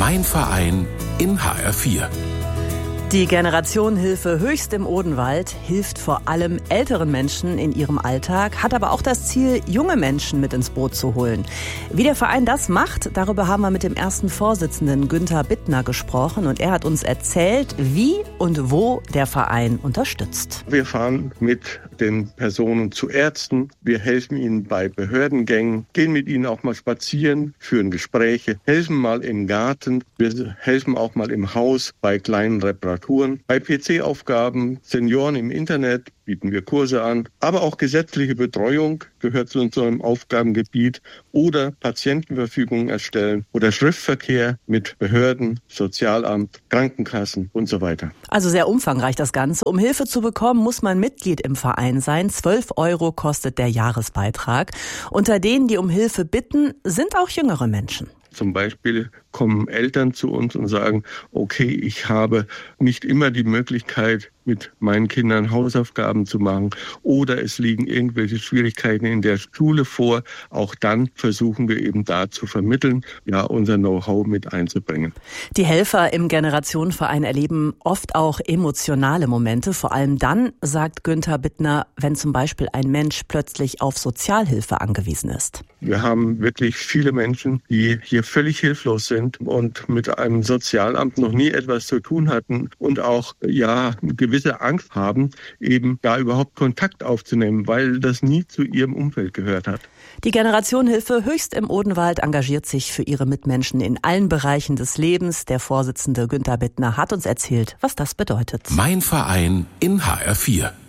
Mein Verein in HR4. Die Generationenhilfe Höchst im Odenwald hilft vor allem älteren Menschen in ihrem Alltag, hat aber auch das Ziel, junge Menschen mit ins Boot zu holen. Wie der Verein das macht, darüber haben wir mit dem ersten Vorsitzenden Günther Bittner gesprochen und er hat uns erzählt, wie und wo der Verein unterstützt. Wir fahren mit den Personen zu Ärzten, wir helfen ihnen bei Behördengängen, gehen mit ihnen auch mal spazieren, führen Gespräche, helfen mal im Garten, wir helfen auch mal im Haus bei kleinen Reparaturen. Bei PC-Aufgaben, Senioren im Internet bieten wir Kurse an, aber auch gesetzliche Betreuung gehört zu unserem Aufgabengebiet oder Patientenverfügungen erstellen oder Schriftverkehr mit Behörden, Sozialamt, Krankenkassen und so weiter. Also sehr umfangreich das Ganze. Um Hilfe zu bekommen, muss man Mitglied im Verein sein. 12 € kostet der Jahresbeitrag. Unter denen, die um Hilfe bitten, sind auch jüngere Menschen. Zum Beispiel kommen Eltern zu uns und sagen, okay, ich habe nicht immer die Möglichkeit, mit meinen Kindern Hausaufgaben zu machen oder es liegen irgendwelche Schwierigkeiten in der Schule vor. Auch dann versuchen wir eben da zu vermitteln, ja, unser Know-how mit einzubringen. Die Helfer im Generationenverein erleben oft auch emotionale Momente, vor allem dann, sagt Günther Bittner, wenn zum Beispiel ein Mensch plötzlich auf Sozialhilfe angewiesen ist. Wir haben wirklich viele Menschen, die hier völlig hilflos sind und mit einem Sozialamt noch nie etwas zu tun hatten und auch gewisse Angst haben, eben da überhaupt Kontakt aufzunehmen, weil das nie zu ihrem Umfeld gehört hat. Die Generationenhilfe Höchst im Odenwald engagiert sich für ihre Mitmenschen in allen Bereichen des Lebens. Der Vorsitzende Günther Bittner hat uns erzählt, was das bedeutet. Mein Verein in HR4.